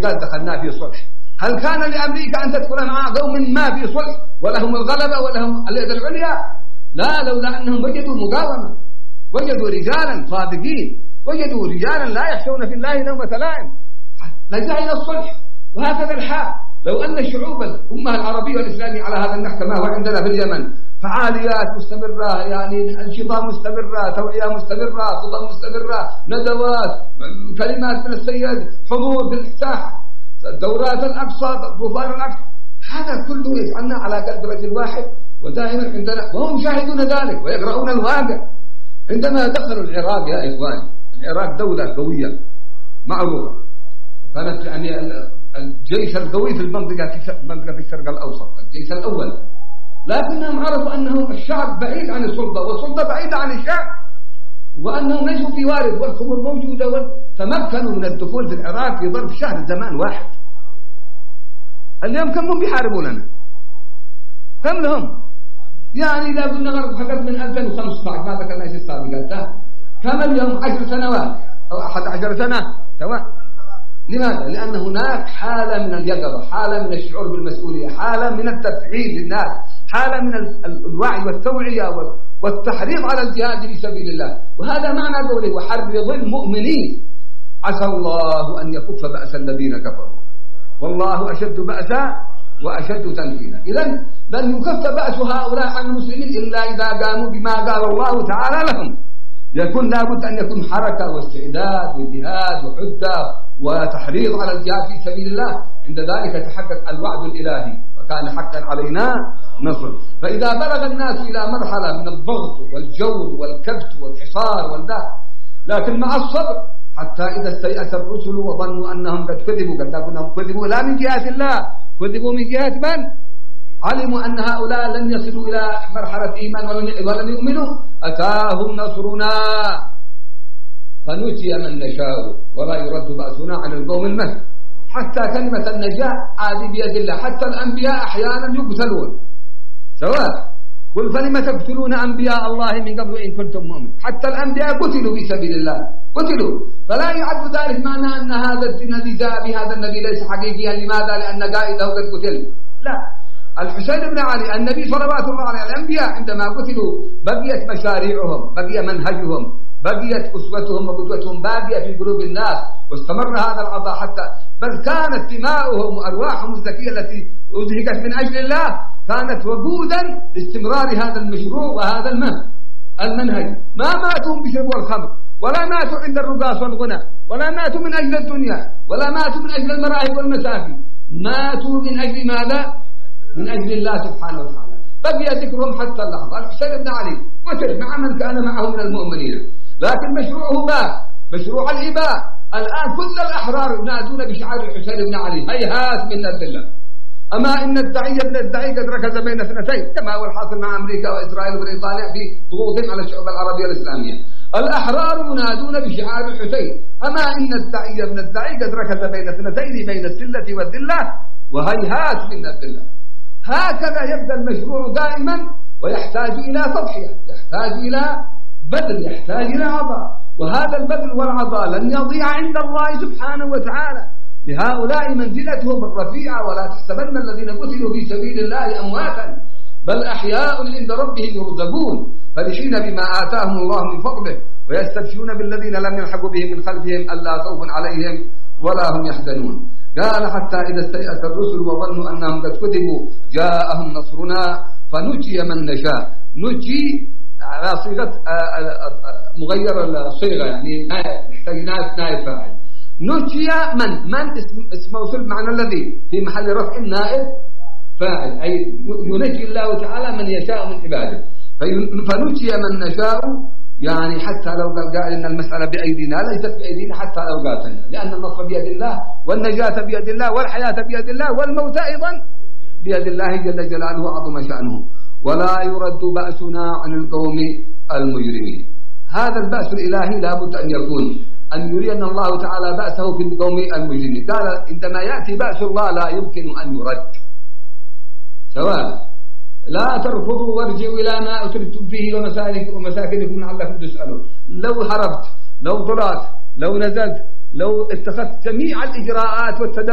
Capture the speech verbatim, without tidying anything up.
قال دخلنا في صلح. هل كان لأمريكا أن تدخل مع قوم ما في صلح ولهم الغلبة ولهم اليد العليا؟ لا، لولا أنهم وجدوا مقاومة، وجدوا رجالا صادقين، وجدوا رجالا لا يخشون في الله لومة لائم، لجأ إلى الصلح. وهكذا الحال لو أن الشعوب الأمة العربية والإسلامية على هذا النحو كما هو عندنا في اليمن، فعاليات مستمرة، يعني أنشطة مستمرة، توعية مستمرة، خطط مستمرة، ندوات، كلمات من السيد، حضور في الساحة، دورات الأقصى، طوفان الأقصى، هذا كله يجعلنا على قلب رجل واحد. ودائما عندنا وهم يشاهدون ذلك ويقرؤون الواقع. عندما دخلوا العراق يا إخواني، العراق دولة قوية معروفة، كانت يعني الجيش القوي في المنطقة في منطقة في الشرق الأوسط، الجيش الأول، لكنهم عرفوا أنه الشعب بعيد عن السلطة والسلطة بعيدة عن الشعب، وأنهم نجوا في وارد والخمر موجودة، وتمكنوا من الدخول في العراق في ظرف شهر زمان واحد. اليوم كم هم بيحاربوننا؟ كم لهم؟ يعني إذا قلنا غرب فقط من ألفين وخمسة عشر ما ذكرنا شيء السابقات، كم اليوم؟ عشر سنوات أو أحد عشر سنة سواء. لماذا؟ لأن هناك حالة من اليقظة، حالة من الشعور بالمسؤولية، حالة من التفعيل للناس، حالة من الوعي والتوعية والتحريض على الجهاد في سبيل الله. وهذا معنى قوله وحرض المؤمنين عسى الله أن يكف بأس الذين كفروا والله أشد بأسا وأشد تنكيلا. إذن لن يكف بأس هؤلاء عن المسلمين إلا إذا قاموا بما قال الله تعالى لهم. يكون لابد أن يكون حركة واستعداد وجهاد وحدة وتحريض على الجهاد في سبيل الله، عند ذلك يتحقق الوعد الإلهي وكان حقا علينا نصر. فإذا بلغ الناس إلى مرحلة من الضغط والجور والكبت والحصار والداء، لكن مع الصبر حتى إذا استيأس الرسل وظنوا أنهم قد كذبوا، قد أنهم كذبوا لا من جهة الله، كذبوا من جهة من؟ علموا أن هؤلاء لن يصلوا إلى مرحلة إيمان ولن يؤمنوا، أتاهم نصرنا فنجي من نشاء ولا يرد بأسنا عن القوم المهد. حتى كلمة النجاة عادي بيد الله، حتى الأنبياء أحيانا يقتلون سواء. قل فلم تقتلون أنبياء الله من قبل إن كنتم مؤمنين. حتى الأنبياء قتلوا في سبيل الله، قتلوا. فلا يعد ذلك معنى أن هذا الدين الذي جاء بهذا النبي ليس حقيقيا. لماذا؟ لأن قائده قد قتل. لا، الحسين بن علي النبي صلوات الله عليه، الأنبياء عندما قتلوا بقيت مشاريعهم، بقي منهجهم، بقيت أسوتهم وقدوتهم باقية في قلوب الناس، واستمر هذا العطاء حتى بل كانت دماؤهم وأرواحهم الزكية التي أزهقت من أجل الله كانت وقودا لاستمرار هذا المشروع وهذا المنهج. ما ماتوا بشرب الخمر، ولا ماتوا عند الرقاص والغنى، ولا ماتوا من أجل الدنيا، ولا ماتوا من أجل المراهب والمساكين، ماتوا من أجل ماذا؟ من أجل الله سبحانه وتعالى. بقي ذكرهم حتى اللحظة. الحسين بن علي قتل مع من كان معه من المؤمنين، لكن مشروعه باق، مشروع الإباء. الآن كل الأحرار ينادون بشعار الحسين بن علي هيهات من الله. أما إن الداعية ابن الداعي قد ركز بين اثنتين كما هو الحاصل مع أمريكا وإسرائيل وبريطانيا في ضغوطهم على الشعوب العربية الإسلامية. الأحرار ينادون بشعار الحسين، أما إن الداعية ابن الداعي قد ركز بين اثنتين بين السلة والذلة وهيهات من الله. هكذا يبدأ المشروع دائما، ويحتاج إلى تضحية، يحتاج إلى بذل، يحتاج إلى عطاء. وهذا البذل والعطاء لن يضيع عند الله سبحانه وتعالى. لهؤلاء منزلتهم الرفيعة، ولا تحسبن الذين قتلوا في سبيل الله أمواتا بل أحياء عند ربهم يرزقون فرحين بما آتاهم الله من فضله ويستبشرون بالذين لم يلحقوا بهم من خلفهم ألا خوف عليهم ولا هم يحزنون. قال حتى إذا استيأس الرسل وظنوا أنهم قد كذبوا جاءهم نصرنا فنجي من نشاء. نجي على صيغة مغير الصيغة، يعني نحتاج نائب فاعل. نجي من من اسم اسم موصول معنى الذي في محل رفع نائب فاعل، أي ينجي الله تعالى من يشاء من عباده. فنجي من نشاء، يعني حتى لو قال إن المسألة بأيدينا ليست بأيدينا حتى لو قاتلنا، لأن النصر بيد الله والنجاة بيد الله والحياة بيد الله والموت أيضا بيد الله جل جلاله وعظم شأنه. ولا يرد بأسنا عن القوم المجرمين. هذا البأس الإلهي لا بد أن يكون، أن يرينا الله تعالى بأسه في القوم المجرمين. قال عندما يأتي بأس الله لا يمكن أن يرد، سواء لا ترفضوا وارجعوا إلى ما أترفتم فيه ومساكنكم لعلكم تسألون. لو هربت، لو ضربت، لو نزلت، لو اتخذت جميع الإجراءات والتدابير